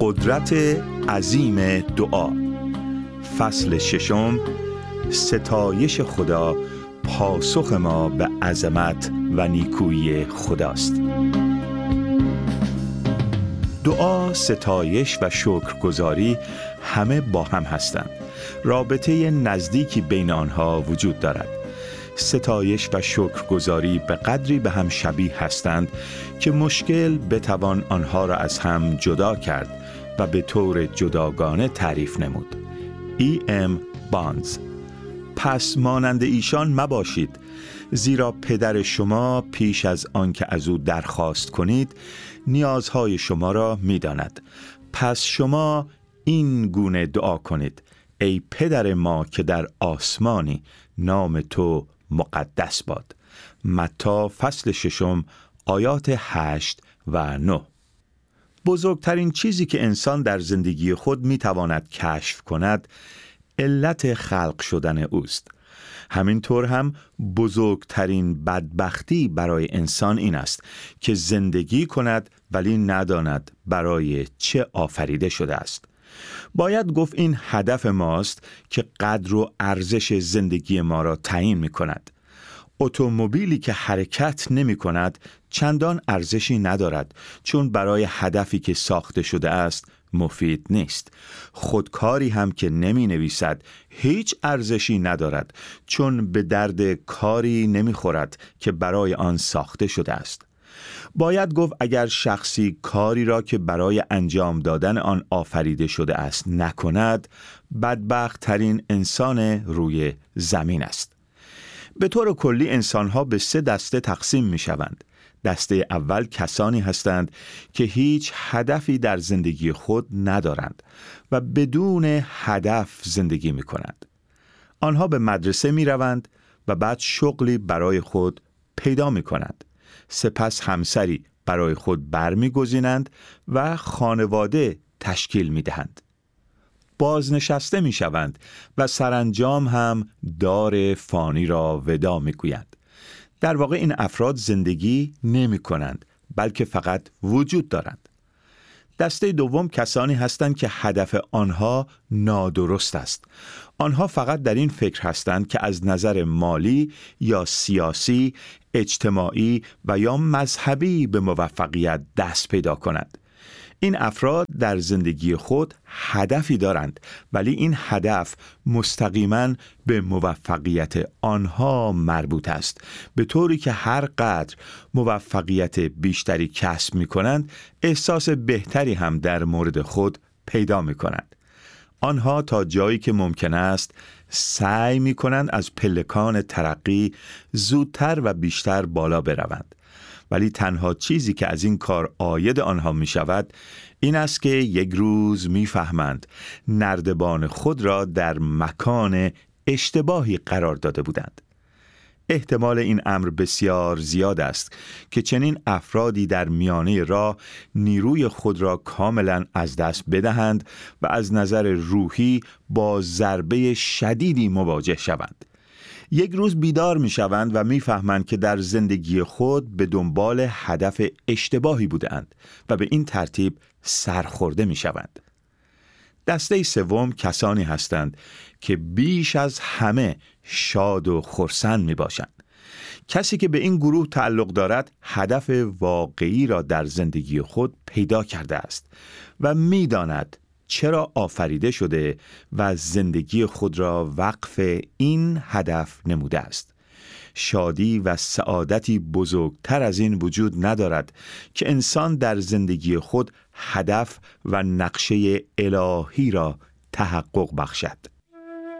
قدرت عظیم دعا، فصل 6، ستایش خدا، پاسخ ما به عظمت و نیکویی خداست. دعا، ستایش و شکرگزاری همه با هم هستند. رابطه نزدیکی بین آنها وجود دارد. ستایش و شکرگزاری به قدری به هم شبیه هستند که مشکل بتوان آنها را از هم جدا کرد و به طور جداگانه تعریف نمود. E.M. Barnes. پس مانند ایشان مباشید، زیرا پدر شما پیش از آنکه از او درخواست کنید نیازهای شما را می‌داند. پس شما این گونه دعا کنید: ای پدر ما که در آسمانی، نام تو مقدس باد. متی فصل 6 آیات 8 و 9. بزرگترین چیزی که انسان در زندگی خود میتواند کشف کند علت خلق شدن اوست. همینطور هم بزرگترین بدبختی برای انسان این است که زندگی کند ولی نداند برای چه آفریده شده است. باید گفت این هدف ماست که قدر و ارزش زندگی ما را تعیین می کند. اتومبیلی که حرکت نمی کند چندان ارزشی ندارد، چون برای هدفی که ساخته شده است مفید نیست. خودکاری هم که نمی نویسد هیچ ارزشی ندارد، چون به درد کاری نمی خورد که برای آن ساخته شده است. باید گفت اگر شخصی کاری را که برای انجام دادن آن آفریده شده است نکند، بدبخت ترین انسان روی زمین است. به طور کلی انسان‌ها به 3 دسته تقسیم می‌شوند. دسته اول کسانی هستند که هیچ هدفی در زندگی خود ندارند و بدون هدف زندگی می‌کنند. آنها به مدرسه می‌روند و بعد شغلی برای خود پیدا می‌کنند. سپس همسری برای خود برمی‌گزینند و خانواده تشکیل می‌دهند. بازنشسته می‌شوند و سرانجام هم دار فانی را وداع می‌گویند. در واقع این افراد زندگی نمی‌کنند، بلکه فقط وجود دارند. دسته دوم کسانی هستند که هدف آنها نادرست است. آنها فقط در این فکر هستند که از نظر مالی یا سیاسی، اجتماعی و یا مذهبی به موفقیت دست پیدا کنند. این افراد در زندگی خود هدفی دارند، ولی این هدف مستقیما به موفقیت آنها مربوط است، به طوری که هر قدر موفقیت بیشتری کسب می کنند، احساس بهتری هم در مورد خود پیدا می کنند. آنها تا جایی که ممکن است سعی می کنند از پلکان ترقی زودتر و بیشتر بالا بروند. ولی تنها چیزی که از این کار عاید آنها می شود این است که یک روز می فهمند نردبان خود را در مکان اشتباهی قرار داده بودند. احتمال این امر بسیار زیاد است که چنین افرادی در میانه راه نیروی خود را کاملا از دست بدهند و از نظر روحی با ضربه شدیدی مواجه شوند. یک روز بیدار می شوند و می فهمند که در زندگی خود به دنبال هدف اشتباهی بودند و به این ترتیب سرخورده می شوند. دسته سوم کسانی هستند که بیش از همه شاد و خرسند می باشند. کسی که به این گروه تعلق دارد هدف واقعی را در زندگی خود پیدا کرده است و می داند چرا آفریده شده و زندگی خود را وقف این هدف نموده است. شادی و سعادتی بزرگتر از این وجود ندارد که انسان در زندگی خود هدف و نقشه الهی را تحقق بخشد.